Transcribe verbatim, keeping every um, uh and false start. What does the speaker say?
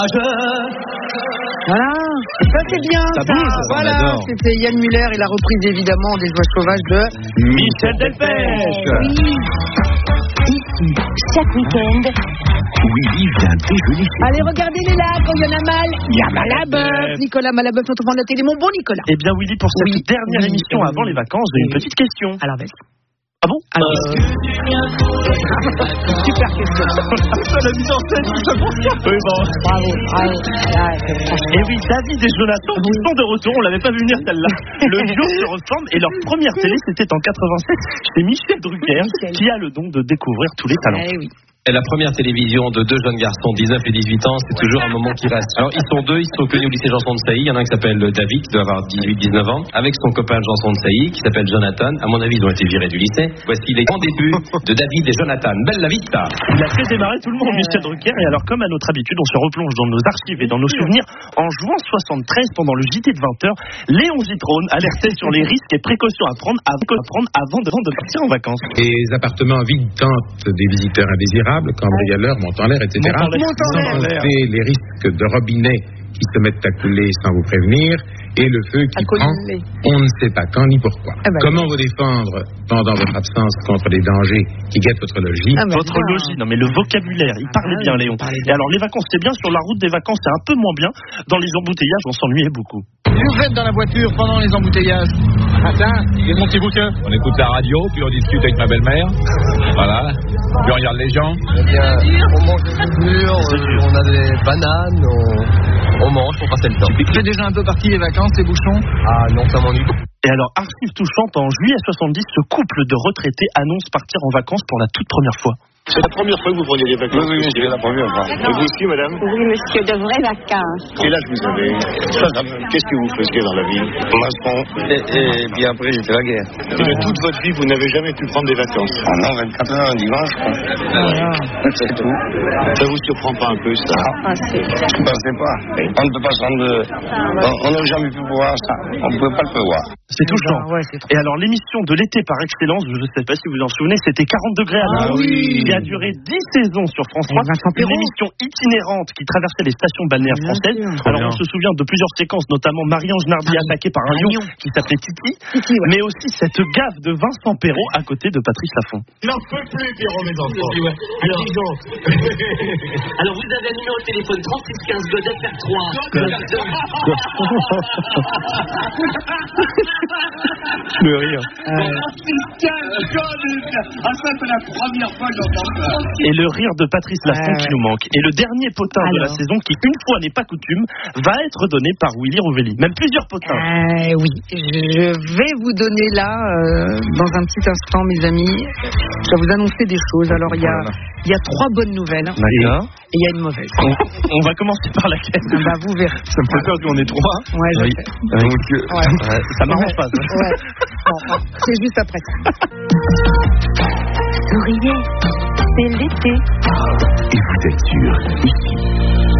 Voilà, ça c'est bien ça. ça. Bouge, voilà, c'était Yann Muller et la reprise évidemment des Oies sauvages de Michel Delpech. Oui. Ici, chaque week-end, Willy vient déjeuner. Allez, regardez les là, quand il y en a mal, il y a Malabeuf. Nicolas Malabeuf, notre de la télé, mon bon Nicolas. Eh bien Willy, pour cette Oui. dernière Oui. émission Oui. avant les vacances, j'ai une petite question. Alors vas-y. Ah bon Alors, euh... super question. Ça la mise en scène, tout ça pour ça. Oui, bon. Bravo, bravo. Ah, c'est Et oui, David et Jonathan qui sont de retour, on l'avait pas vu venir celle-là. Le duo se reforme et leur première télé c'était en quatre-vingt-sept chez Michel Drucker, Michel. qui a le don de découvrir tous les talents. Eh oui. Et la première télévision de deux jeunes garçons, dix-neuf et dix-huit ans, c'est toujours un moment qui reste. Alors, ils sont deux, ils sont connus au lycée Janson de Sailly. Il y en a un qui s'appelle David, qui doit avoir dix-huit dix-neuf ans, avec son copain Janson de Sailly, qui s'appelle Jonathan. À mon avis, ils ont été virés du lycée. Voici les grands débuts de David et Jonathan. Bella vita. Il a fait démarrer tout le monde, Michel Drucker. Et alors, comme à notre habitude, on se replonge dans nos archives et dans nos souvenirs. En juin soixante-treize, pendant le J T de vingt heures, Léon Zitrone alertait sur les risques et précautions à prendre, à prendre avant, de, avant de partir en vacances. Les appartements vides tentent des visiteurs indésirables, cambrioleurs, montent en l'air, et cetera. Montent en l'air. Sans compter les risques de robinets qui se mettent à couler sans vous prévenir, et le feu qui À prend, couler. on ne sait pas quand ni pourquoi. Ah ben. Comment vous défendre pendant votre absence contre les dangers qui guettent votre logis? Ah ben. Votre logis, non mais le vocabulaire, il parlait Ah, bien oui, Léon. il parlait Et bien. alors les vacances c'est bien, sur la route des vacances c'est un peu moins bien. Dans les embouteillages on s'ennuyait beaucoup. Vous faites dans la voiture pendant les embouteillages? Matin, et mon petit bouquin. On écoute la radio, puis on discute avec ma belle-mère. Voilà. Puis on regarde les gens. Eh bien, on mange des figures, euh, on a des bananes, on, on mange pour passer le temps. C'est déjà un peu parti les vacances, les bouchons? Ah non, ça m'ennuie. Et alors archive touchante, en juillet soixante-dix, ce couple de retraités annonce partir en vacances pour la toute première fois. C'est la première fois que vous preniez des vacances? Oui, oui, c'est la première fois. Et vous aussi, madame? oui, monsieur, de vraies vacances. Quel âge vous avez? Qu'est-ce que vous faisiez dans la vie? Maçon. Et, et puis après, j'ai fait la guerre. Et de toute votre vie, vous n'avez jamais pu prendre des vacances? Ah non, vingt-quatre heures un dimanche, quoi. C'est tout. Ça vous surprend pas un peu, ça? Ah, c'est... Je ne sais pas. On ne peut pas se rendre... On- On n'a jamais pu voir ça. On ne peut pas le prévoir. C'est touchant. Ouais, c'est trop. Et alors l'émission de l'été par excellence, je ne sais pas si vous en souvenez, c'était quarante degrés à Ah l'heure, oui. qui a duré dix saisons sur France trois. Vincent Une Perrault. émission itinérante qui traversait les stations balnéaires Bien françaises. sûr. Alors on se souvient de plusieurs séquences, notamment Marie-Ange Nardi Ah oui. attaquée par un Un lion lion. qui s'appelait Titi, Titi, ouais. mais aussi cette gaffe de Vincent Perrault à côté de Patrice Laffont. Il n'en peut plus, Pierrot, mes enfants. Alors, alors vous avez un numéro de téléphone trente-six quinze Godet R trois. Le rire. Ah, ça, c'est la première fois que j'entends ça. Et le rire de Patrice Laffont Ouais, qui ouais. nous manque. Et le dernier potin de la Alors. saison, qui une fois n'est pas coutume, va être donné par Willy Rouvelli. Même plusieurs potins. Euh, oui, je vais vous donner là, euh, dans un petit instant, mes amis, je vais vous annoncer des choses. Alors, il y a, il y a trois bonnes nouvelles D'accord. et il y a une mauvaise. On, on va commencer par laquelle? Ah bah, vous verrez. Ça me fait peur qu'on est trois. Ouais, je Oui. sais. Donc, euh, Ouais. ça m'arrange pas. ça. Ouais. Bon, bon, c'est juste après ça. Souriez, c'est l'été. Et vous êtes sûr, ici,